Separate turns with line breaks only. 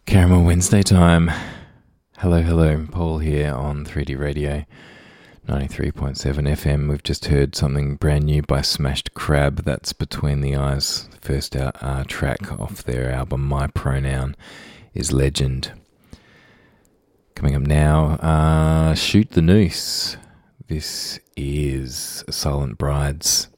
Caramel Wednesday time. Hello, Paul here on 3D Radio 93.7 FM. We've just heard something brand new by Smashed Crab. That's Between the Eyes. The first track off their album My Pronoun is Legend. Coming up now, Shoot the Noose. This is Silent Brides.